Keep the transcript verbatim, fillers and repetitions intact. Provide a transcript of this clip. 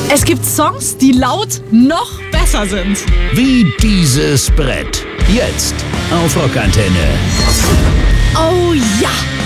Es gibt Songs, die laut noch besser sind. Wie dieses Brett. Jetzt auf Rockantenne. Oh ja,